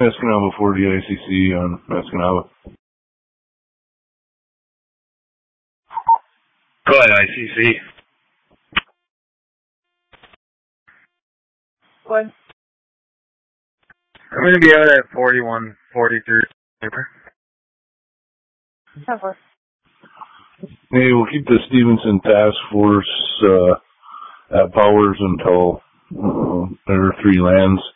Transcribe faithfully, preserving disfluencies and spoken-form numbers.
Escanaba forty I C C on Escanaba. Go ahead, I C C. What? I'm going to be out at forty-one forty-three. Cover. Hey, we'll keep the Stevenson Task Force uh, at Powers until uh, there are three lands.